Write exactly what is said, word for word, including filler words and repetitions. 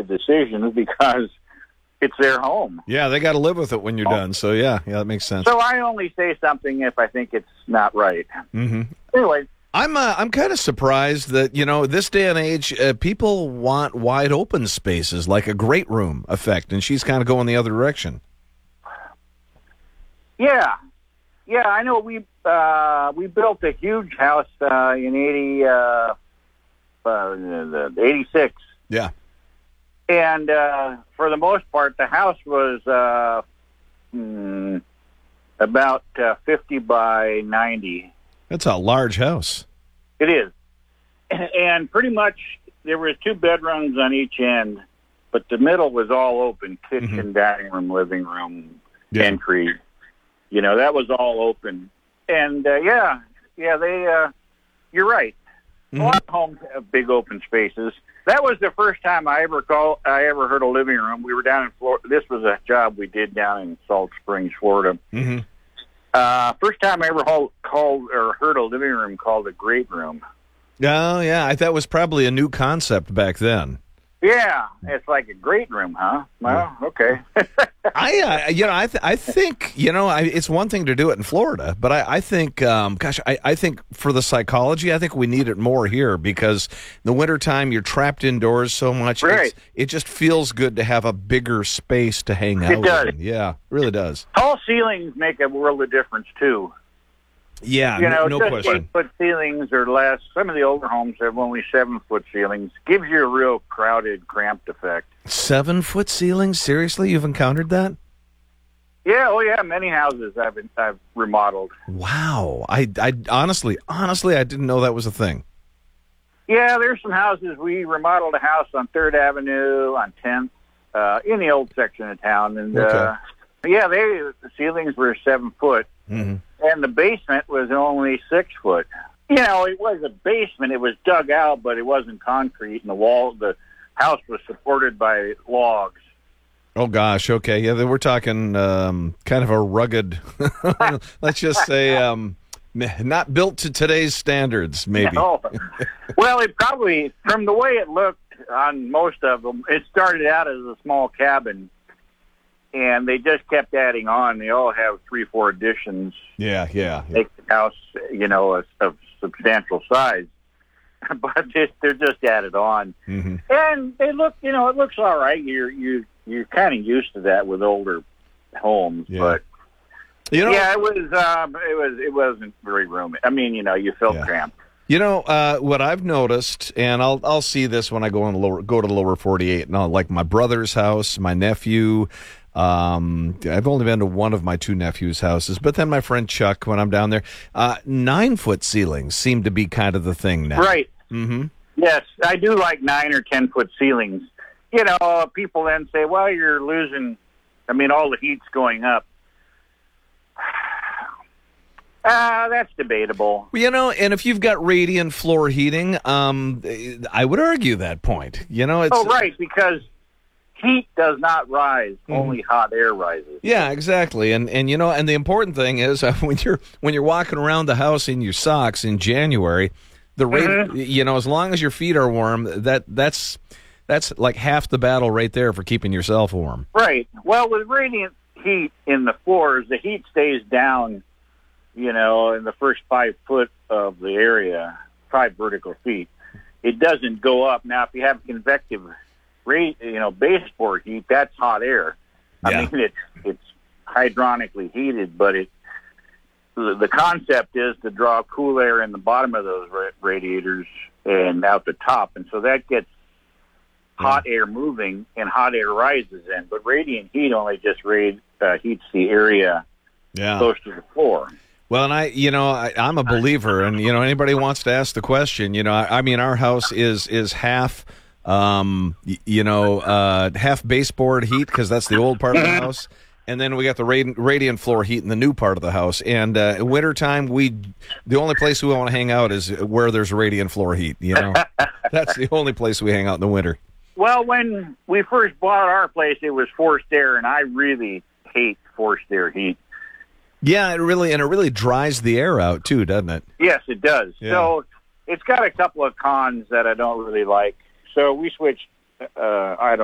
the decisions because it's their home. Yeah, they got to live with it when you're oh. done. So, yeah, yeah, that makes sense. So I only say something if I think it's not right. Mm-hmm. Anyway. I'm uh, I'm kind of surprised that, you know, this day and age, uh, people want wide open spaces, like a great room effect, and she's kind of going the other direction. Yeah. Yeah, I know we uh, we built a huge house uh, in eighty, uh, uh, eighty-six. Yeah. And uh, for the most part, the house was uh, mm, about uh, fifty by ninety. That's a large house. It is. And pretty much there were two bedrooms on each end, but the middle was all open, kitchen, mm-hmm. dining room, living room, yeah. entry. You know, that was all open. And, uh, yeah, yeah, they, uh, you're right. Mm-hmm. A lot of homes have big open spaces. That was the first time I ever call, I ever heard a living room. We were down in Florida. This was a job we did down in Salt Springs, Florida. Mm-hmm. Uh, first time I ever called, called or heard a living room called a great room. Oh, yeah. I, that was probably a new concept back then. Yeah, it's like a great room, huh? Well, okay. I, uh, you know, I, th- I think, you know, I, it's one thing to do it in Florida, but I, I think, um, gosh, I, I think for the psychology, I think we need it more here because in the wintertime, you're trapped indoors so much. Right. It's, it just feels good to have a bigger space to hang out it does. in. Yeah, it really does. Tall ceilings make a world of difference, too. Yeah, you know, no, no just question. eight-foot ceilings or less. Some of the older homes have only seven-foot ceilings. Gives you a real crowded, cramped effect. Seven-foot ceilings? Seriously? You've encountered that? Yeah, oh yeah, many houses I've been, I've remodeled. Wow. I, I honestly, honestly, I didn't know that was a thing. Yeah, there's some houses. We remodeled a house on third Avenue, on tenth, uh, in the old section of town. And, okay. uh, yeah, they the ceilings were seven foot. Mm-hmm. And the basement was only six foot. You know, it was a basement. It was dug out, but it wasn't concrete. And the wall, the house was supported by logs. Oh, gosh. Okay. Yeah, we're talking um, kind of a rugged, let's just say, um, not built to today's standards, maybe. No. Well, it probably, from the way it looked on most of them, it started out as a small cabin. And they just kept adding on. They all have three, four additions. Yeah, yeah. yeah. Make the house, you know, a, of substantial size. But it, they're just added on. Mm-hmm. And they look, you know, it looks all right. You're you you're kind of used to that with older homes. Yeah. But you know, yeah, it was um, it was it wasn't very roomy. I mean, you know, you felt yeah. cramped. You know, uh, what I've noticed, and I'll I'll see this when I go in the lower go to the lower forty-eight. And I'll, like my brother's house, my nephew. Um, I've only been to one of my two nephews' houses, but then my friend Chuck, when I'm down there, uh, nine foot ceilings seem to be kind of the thing now. Right. Mm-hmm. Yes, I do like nine or ten foot ceilings. You know, people then say, well, you're losing, I mean, all the heat's going up. Uh, that's debatable. You know, and if you've got radiant floor heating, um, I would argue that point. You know, it's oh, right, because heat does not rise; mm-hmm. only hot air rises. Yeah, exactly. And and you know, and the important thing is uh, when you're when you're walking around the house in your socks in January, the rate, mm-hmm. you know, as long as your feet are warm, that that's that's like half the battle right there for keeping yourself warm. Right. Well, with radiant heat in the floors, the heat stays down. You know, in the first five foot of the area, five vertical feet, it doesn't go up. Now, if you have convective you know, baseboard heat, that's hot air. Yeah. I mean, it's it's hydronically heated, but it the, the concept is to draw cool air in the bottom of those ra- radiators and out the top, and so that gets yeah. hot air moving and hot air rises in. But radiant heat only just rad, uh, heats the area yeah. close to the floor. Well, and I, you know, I, I'm a believer, and you know, anybody wants to ask the question, you know, I, I mean, our house is is half. Um, you know, uh, half baseboard heat because that's the old part of the house, and then we got the radi- radiant floor heat in the new part of the house. And uh, in wintertime, we the only place we want to hang out is where there's radiant floor heat. You know, that's the only place we hang out in the winter. Well, when we first bought our place, it was forced air, and I really hate forced air heat. Yeah, it really and it really dries the air out too, doesn't it? Yes, it does. Yeah. So it's got a couple of cons that I don't really like. So we switched, uh, I don't